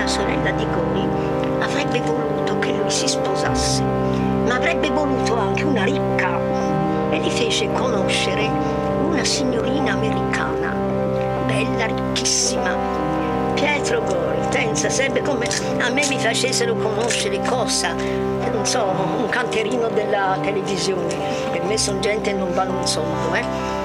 la sorella di Gori avrebbe voluto che lui si sposasse, ma avrebbe voluto anche una ricca, e gli fece conoscere una signorina americana, bella, ricchissima. Pietro Gori, pensa, sarebbe come a me mi facessero conoscere cosa, non so, un canterino della televisione. Per me sono gente che non vale un soldo,